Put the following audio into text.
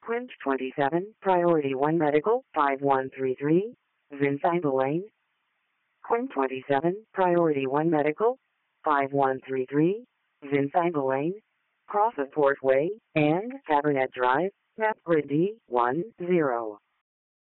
Quint 27, Priority 1 Medical, 5133, Vincenzo Lane. Quint 27, Priority 1 Medical, 5133, Vincenzo Lane, Cross of Port Way, and Cabernet Drive, Map Grid D10.